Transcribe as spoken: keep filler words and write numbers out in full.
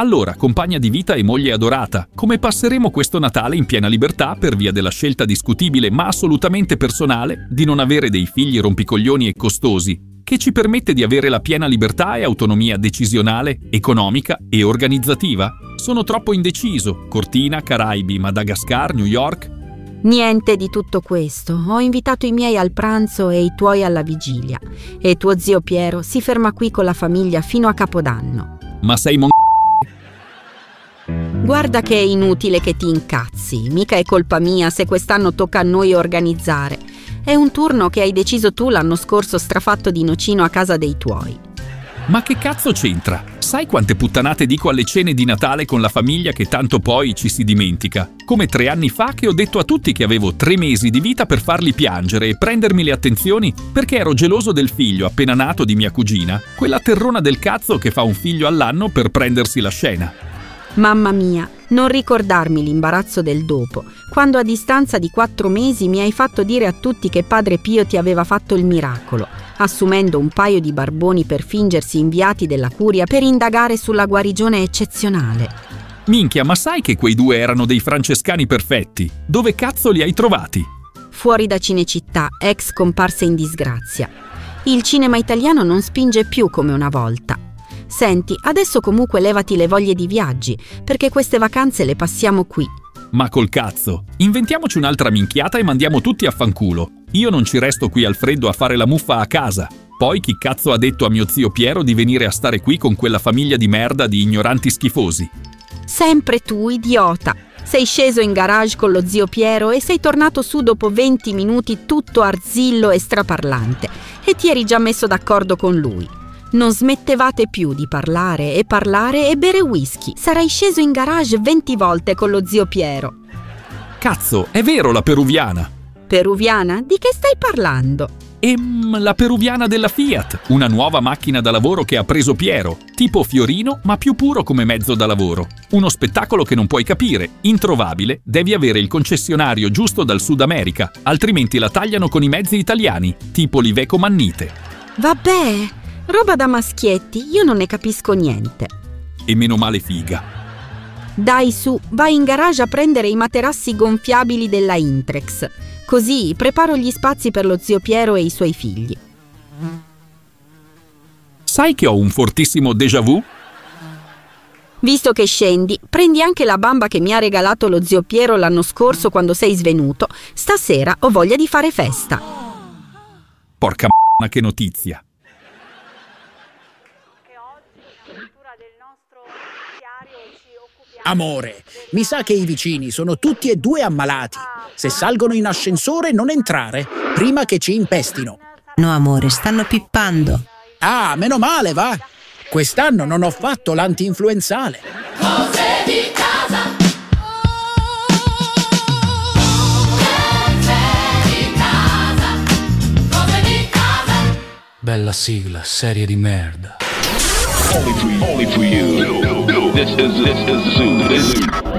Allora, compagna di vita e moglie adorata, come passeremo questo Natale in piena libertà per via della scelta discutibile ma assolutamente personale di non avere dei figli rompicoglioni e costosi, che ci permette di avere la piena libertà e autonomia decisionale, economica e organizzativa? Sono troppo indeciso. Cortina, Caraibi, Madagascar, New York? Niente di tutto questo. Ho invitato i miei al pranzo e i tuoi alla vigilia. E tuo zio Piero si ferma qui con la famiglia fino a Capodanno. Ma sei mon... Guarda che è inutile che ti incazzi. Mica è colpa mia se quest'anno tocca a noi organizzare. È un turno che hai deciso tu l'anno scorso strafatto di nocino a casa dei tuoi. Ma che cazzo c'entra? Sai quante puttanate dico alle cene di Natale con la famiglia che tanto poi ci si dimentica? Come tre anni fa che ho detto a tutti che avevo tre mesi di vita per farli piangere e prendermi le attenzioni perché ero geloso del figlio appena nato di mia cugina, quella terrona del cazzo che fa un figlio all'anno per prendersi la scena. Mamma mia, non ricordarmi l'imbarazzo del dopo, quando a distanza di quattro mesi mi hai fatto dire a tutti che Padre Pio ti aveva fatto il miracolo, assumendo un paio di barboni per fingersi inviati della curia per indagare sulla guarigione eccezionale. Minchia, ma sai che quei due erano dei francescani perfetti? Dove cazzo li hai trovati? Fuori da Cinecittà, ex comparse in disgrazia. Il cinema italiano non spinge più come una volta. Senti, adesso comunque levati le voglie di viaggi, perché queste vacanze le passiamo qui. Ma col cazzo, inventiamoci un'altra minchiata e mandiamo tutti a fanculo. Io non ci resto qui al freddo a fare la muffa a casa. Poi chi cazzo ha detto a mio zio Piero di venire a stare qui con quella famiglia di merda di ignoranti schifosi? Sempre tu, idiota! Sei sceso in garage con lo zio Piero e sei tornato su dopo venti minuti tutto arzillo e straparlante. E ti eri già messo d'accordo con lui. Non smettevate più di parlare e parlare e bere whisky. Sarai sceso in garage venti volte con lo zio Piero. Cazzo, è vero la peruviana. Peruviana? Di che stai parlando? Ehm, la peruviana della Fiat, una nuova macchina da lavoro che ha preso Piero, tipo Fiorino ma più puro come mezzo da lavoro. Uno spettacolo che non puoi capire, introvabile, devi avere il concessionario giusto dal Sud America, altrimenti la tagliano con i mezzi italiani, tipo l'Iveco Mannite. Vabbè, roba da maschietti, io non ne capisco niente. E meno male figa. Dai su, vai in garage a prendere i materassi gonfiabili della Intrex. Così preparo gli spazi per lo zio Piero e i suoi figli. Sai che ho un fortissimo déjà vu? Visto che scendi, prendi anche la bamba che mi ha regalato lo zio Piero l'anno scorso quando sei svenuto. Stasera ho voglia di fare festa. Porca m***a, che notizia. Amore, mi sa che i vicini sono tutti e due ammalati. Se salgono in ascensore non entrare, prima che ci impestino. No amore, stanno pippando. Ah, meno male, va. Quest'anno non ho fatto l'anti-influenzale. Cose di casa. Cose di casa. Cose di casa. Bella sigla, serie di merda. Only for you. Only for you. This is, this is Zoo.